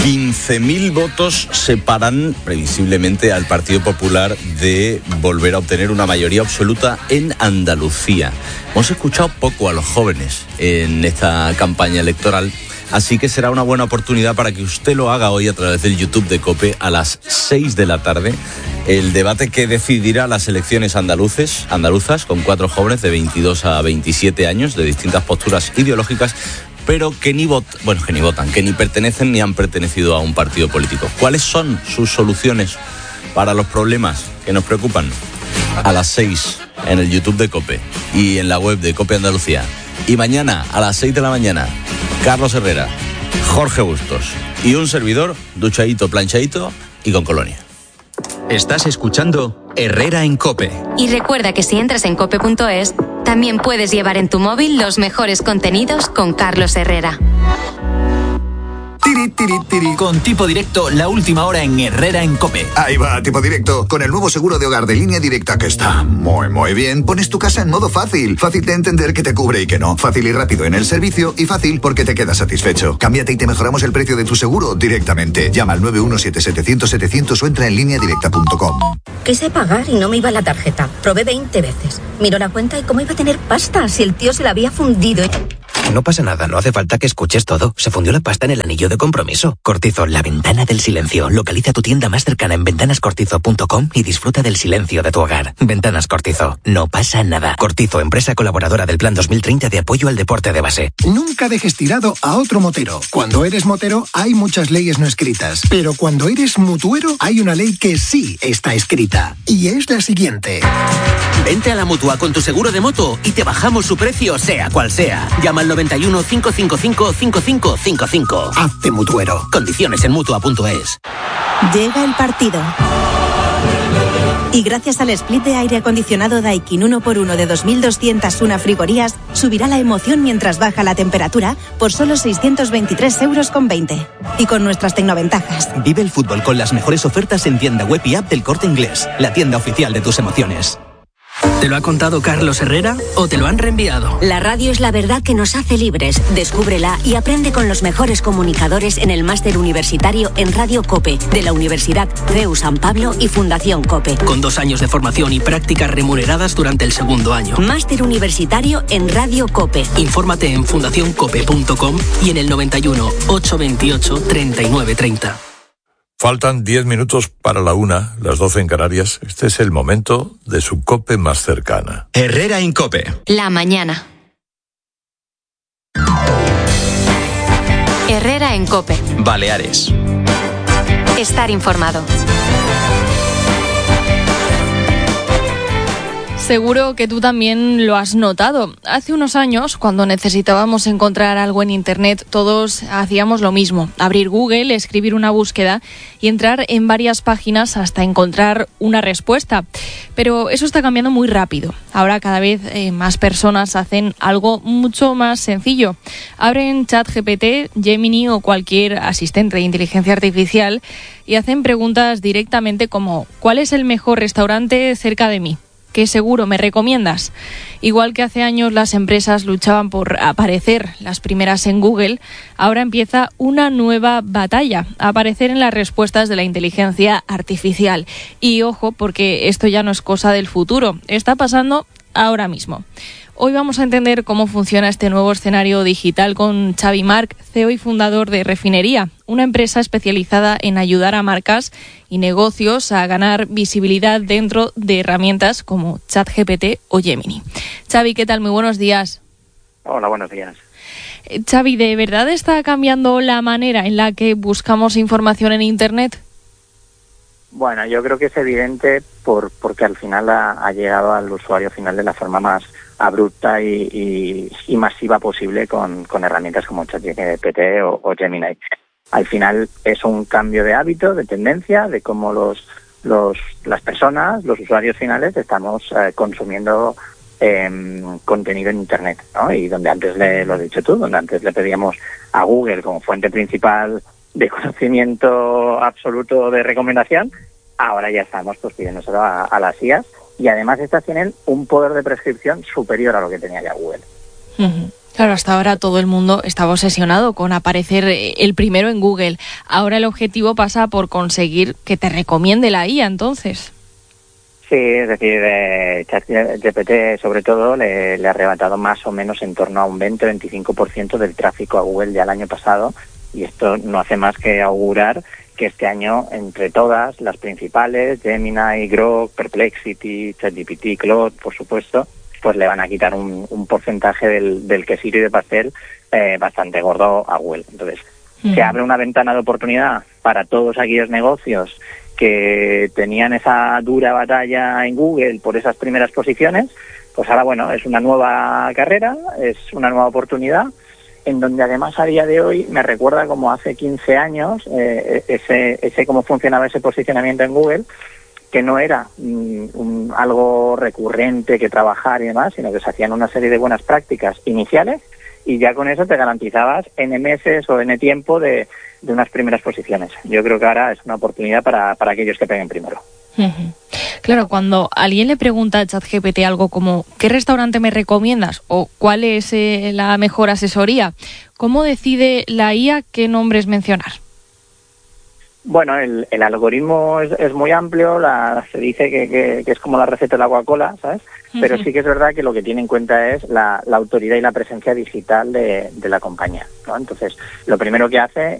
15.000 votos separan previsiblemente al Partido Popular de volver a obtener una mayoría absoluta en Andalucía. Hemos escuchado poco a los jóvenes en esta campaña electoral, así que será una buena oportunidad para que usted lo haga hoy a través del YouTube de COPE a las 6 de la tarde. El debate que decidirá las elecciones andaluzas con 4 jóvenes de 22 a 27 años de distintas posturas ideológicas, pero que ni votan, que ni pertenecen ni han pertenecido a un partido político. ¿Cuáles son sus soluciones para los problemas que nos preocupan? A las 6 en el YouTube de COPE y en la web de COPE Andalucía. Y mañana a las 6 de la mañana, Carlos Herrera, Jorge Bustos y un servidor, duchadito, planchadito y con colonia. Estás escuchando Herrera en COPE. Y recuerda que si entras en cope.es, también puedes llevar en tu móvil los mejores contenidos con Carlos Herrera. Con Tipo Directo, la última hora en Herrera en COPE. Ahí va, Tipo Directo. Con el nuevo seguro de hogar de Línea Directa, que está muy bien, pones tu casa en modo fácil. Fácil de entender que te cubre y que no. Fácil y rápido en el servicio y fácil porque te quedas satisfecho. Cámbiate y te mejoramos el precio de tu seguro directamente. Llama al 917-700-700 o entra en lineadirecta.com. Quise pagar y no me iba la tarjeta. Probé 20 veces. Miró la cuenta y ¿cómo iba a tener pasta si el tío se la había fundido? No pasa nada, no hace falta que escuches todo. Se fundió la pasta en el anillo de compromiso. Cortizo, la ventana del silencio. Localiza tu tienda más cercana en ventanascortizo.com y disfruta del silencio de tu hogar. Ventanas Cortizo. No pasa nada. Cortizo, empresa colaboradora del Plan 2030 de apoyo al deporte de base. Nunca dejes tirado a otro motero. Cuando eres motero hay muchas leyes no escritas, pero cuando eres mutuero hay una ley que sí está escrita. Y es la siguiente. Vente a la Mutua con tu seguro de moto y te bajamos su precio sea cual sea. Llama al 91 555 5555. Hazte mutuero. Condiciones en Mutua.es. Llega el partido. Y gracias al split de aire acondicionado Daikin 1x1 de 2.201 frigorías, subirá la emoción mientras baja la temperatura por solo 623,20 €. Y con nuestras tecnoventajas. Vive el fútbol con las mejores ofertas en tienda web y app del Corte Inglés, la tienda oficial de tus emociones. ¿Te lo ha contado Carlos Herrera o te lo han reenviado? La radio es la verdad que nos hace libres. Descúbrela y aprende con los mejores comunicadores en el máster universitario en Radio COPE de la Universidad CEU San Pablo y Fundación COPE. Con 2 años de formación y prácticas remuneradas durante el segundo año. Máster universitario en Radio COPE. Infórmate en fundacioncope.com y en el 91 828 3930. Faltan 10 minutos para la 1, las 12 en Canarias. Este es el momento de su COPE más cercana. Herrera en COPE. La mañana. Herrera en COPE. Baleares. Estar informado. Seguro que tú también lo has notado. Hace unos años, cuando necesitábamos encontrar algo en Internet, todos hacíamos lo mismo. Abrir Google, escribir una búsqueda y entrar en varias páginas hasta encontrar una respuesta. Pero eso está cambiando muy rápido. Ahora cada vez más personas hacen algo mucho más sencillo. Abren ChatGPT, Gemini o cualquier asistente de inteligencia artificial y hacen preguntas directamente como ¿cuál es el mejor restaurante cerca de mí? ¿Qué seguro me recomiendas? Igual que hace años las empresas luchaban por aparecer las primeras en Google, ahora empieza una nueva batalla, aparecer en las respuestas de la inteligencia artificial. Y ojo, porque esto ya no es cosa del futuro, está pasando ahora mismo. Hoy vamos a entender cómo funciona este nuevo escenario digital con Xavi March, CEO y fundador de Refinería, una empresa especializada en ayudar a marcas y negocios a ganar visibilidad dentro de herramientas como ChatGPT o Gemini. Xavi, ¿qué tal? Muy buenos días. Hola, buenos días. Xavi, ¿de verdad está cambiando la manera en la que buscamos información en Internet? Bueno, yo creo que es evidente porque al final ha llegado al usuario final de la forma más abrupta y masiva posible con herramientas como ChatGPT o Gemini. Al final es un cambio de hábito, de tendencia, de cómo las personas, los usuarios finales, estamos consumiendo contenido en Internet, ¿no? Y donde antes, lo has dicho tú, donde antes le pedíamos a Google como fuente principal de conocimiento absoluto de recomendación, ahora ya estamos pues pidiéndoselo a las IAs, y además estas tienen un poder de prescripción superior a lo que tenía ya Google. Claro, hasta ahora todo el mundo estaba obsesionado con aparecer el primero en Google. Ahora el objetivo pasa por conseguir que te recomiende la IA, entonces. Sí, es decir, ChatGPT sobre todo le ha arrebatado más o menos en torno a un 20-25% del tráfico a Google ya el año pasado, y esto no hace más que augurar que este año, entre todas las principales, Gemini, Grok, Perplexity, ChatGPT, Claude, por supuesto, pues le van a quitar un porcentaje del quesillo y de pastel bastante gordo a Google. Entonces, se abre una ventana de oportunidad para todos aquellos negocios que tenían esa dura batalla en Google por esas primeras posiciones. Pues ahora, bueno, es una nueva carrera, es una nueva oportunidad, en donde además a día de hoy me recuerda como hace 15 años ese cómo funcionaba ese posicionamiento en Google, que no era algo recurrente que trabajar y demás, sino que se hacían una serie de buenas prácticas iniciales y ya con eso te garantizabas N meses o N tiempo de unas primeras posiciones. Yo creo que ahora es una oportunidad para aquellos que peguen primero. Claro, cuando alguien le pregunta a ChatGPT algo como ¿qué restaurante me recomiendas? O ¿cuál es la mejor asesoría? ¿Cómo decide la IA qué nombres mencionar? Bueno, el algoritmo es muy amplio, se dice que es como la receta de la Coca-Cola, ¿sabes? Pero sí que es verdad que lo que tiene en cuenta es la autoridad y la presencia digital de la compañía, ¿no? Entonces, lo primero que hace